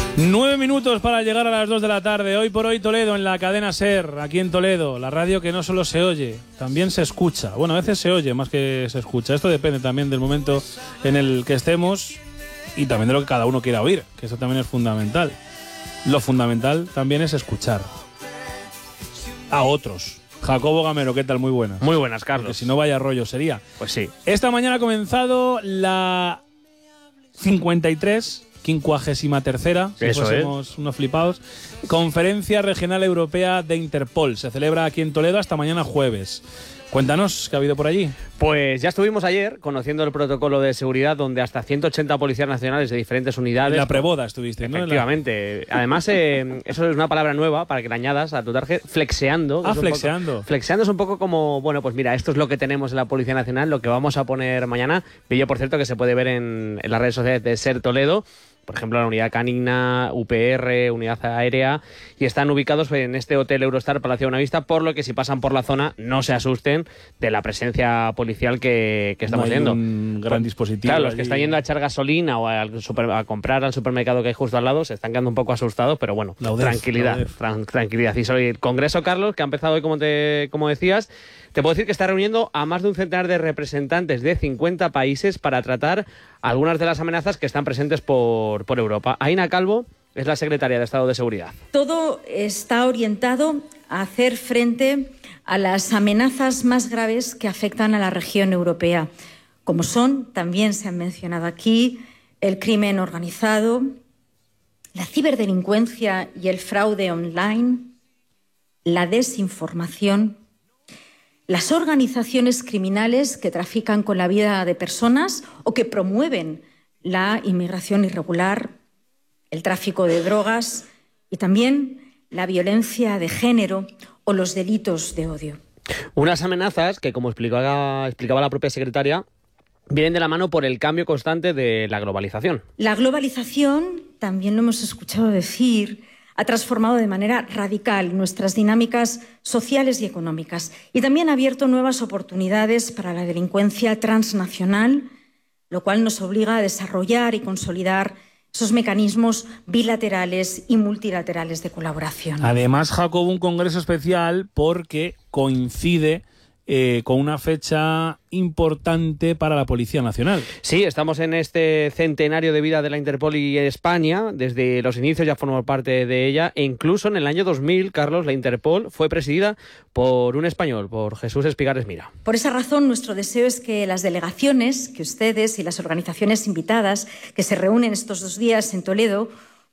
9 minutos para llegar a las 2 de la tarde. Hoy por hoy Toledo en la cadena SER, aquí en Toledo. La radio que no solo se oye, también se escucha. Bueno, a veces se oye más que se escucha. Esto depende también del momento en el que estemos y también de lo que cada uno quiera oír, que eso también es fundamental. Lo fundamental también es escuchar a otros. Jacobo Gamero, ¿qué tal? Muy buenas. Muy buenas, Carlos. Porque si no, vaya rollo sería. Pues sí. Esta mañana ha comenzado la 53ª, si fuésemos unos flipados, Conferencia Regional Europea de Interpol. Se celebra aquí en Toledo hasta mañana jueves. Cuéntanos, ¿qué ha habido por allí? Pues ya estuvimos ayer conociendo el protocolo de seguridad donde hasta 180 policías nacionales de diferentes unidades... En la preboda estuviste, ¿no? Efectivamente. Además, eso es una palabra nueva para que la añadas a tu tarjeta, flexeando. Flexeando. Flexeando es un poco como, bueno, pues mira, esto es lo que tenemos en la Policía Nacional, lo que vamos a poner mañana. Vídeo, por cierto, que se puede ver en las redes sociales de SER Toledo. Por ejemplo, la unidad canina, UPR, unidad aérea, y están ubicados en este Hotel Eurostar Palacio de Buenavista, por lo que si pasan por la zona no se asusten de la presencia policial que estamos viendo. Un gran dispositivo. Claro, los que están yendo a echar gasolina o a comprar al supermercado que hay justo al lado se están quedando un poco asustados, pero bueno, tranquilidad. Y sobre el Congreso, Carlos, que ha empezado hoy, como decías, te puedo decir que está reuniendo a más de un centenar de representantes de 50 países para tratar algunas de las amenazas que están presentes por Europa. Aina Calvo es la secretaria de Estado de Seguridad. Todo está orientado a hacer frente a las amenazas más graves que afectan a la región europea, como son, también se han mencionado aquí, el crimen organizado, la ciberdelincuencia y el fraude online, la desinformación, las organizaciones criminales que trafican con la vida de personas o que promueven la inmigración irregular, el tráfico de drogas y también la violencia de género o los delitos de odio. Unas amenazas que, como explicaba la propia secretaria, vienen de la mano por el cambio constante de la globalización. La globalización, también lo hemos escuchado decir, ha transformado de manera radical nuestras dinámicas sociales y económicas y también ha abierto nuevas oportunidades para la delincuencia transnacional, lo cual nos obliga a desarrollar y consolidar esos mecanismos bilaterales y multilaterales de colaboración. Además, Jacobo, un congreso especial porque coincide con una fecha importante para la Policía Nacional. Sí, estamos en este centenario de vida de la Interpol y España. Desde los inicios ya formó parte de ella e incluso en el año 2000, Carlos, la Interpol fue presidida por un español, por Jesús Espigares Mira. Por esa razón, nuestro deseo es que las delegaciones, que ustedes y las organizaciones invitadas que se reúnen estos 2 días en Toledo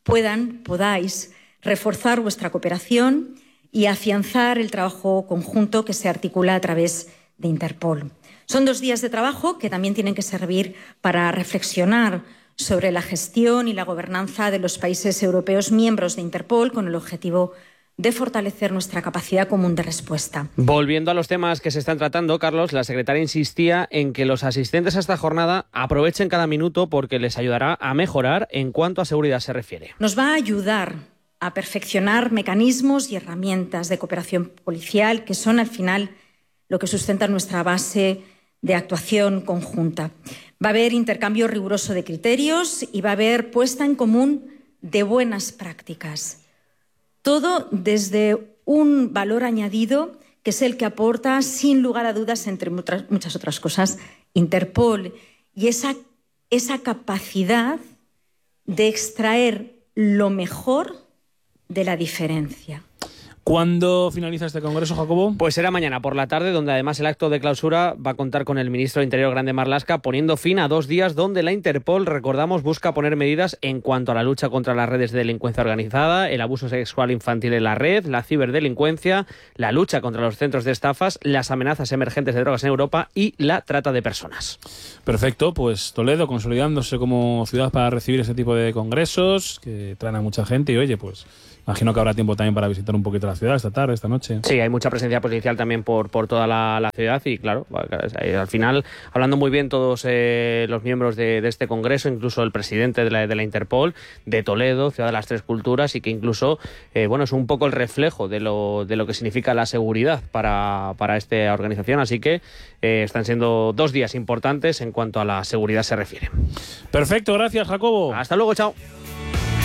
podáis reforzar vuestra cooperación y afianzar el trabajo conjunto que se articula a través de Interpol. Son 2 días de trabajo que también tienen que servir para reflexionar sobre la gestión y la gobernanza de los países europeos miembros de Interpol con el objetivo de fortalecer nuestra capacidad común de respuesta. Volviendo a los temas que se están tratando, Carlos, la secretaria insistía en que los asistentes a esta jornada aprovechen cada minuto porque les ayudará a mejorar en cuanto a seguridad se refiere. Nos va a ayudar a perfeccionar mecanismos y herramientas de cooperación policial que son al final lo que sustenta nuestra base de actuación conjunta. Va a haber intercambio riguroso de criterios y va a haber puesta en común de buenas prácticas. Todo desde un valor añadido que es el que aporta, sin lugar a dudas, entre muchas otras cosas, Interpol y esa capacidad de extraer lo mejor de la diferencia. ¿Cuándo finaliza este congreso, Jacobo? Pues será mañana por la tarde, donde además el acto de clausura va a contar con el ministro de Interior, Grande Marlaska, poniendo fin a 2 días donde la Interpol, recordamos, busca poner medidas en cuanto a la lucha contra las redes de delincuencia organizada, el abuso sexual infantil en la red, la ciberdelincuencia, la lucha contra los centros de estafas, las amenazas emergentes de drogas en Europa y la trata de personas. Perfecto, pues Toledo consolidándose como ciudad para recibir ese tipo de congresos que traen a mucha gente y oye, pues imagino que habrá tiempo también para visitar un poquito la ciudad esta tarde, esta noche. Sí, hay mucha presencia policial también por toda la ciudad y claro, al final, hablando muy bien todos los miembros de este congreso, incluso el presidente de la Interpol, de Toledo, ciudad de las 3 culturas, y que incluso, es un poco el reflejo de lo que significa la seguridad para esta organización, así que están siendo 2 días importantes en cuanto a la seguridad se refiere. Perfecto, gracias, Jacobo. Hasta luego, chao.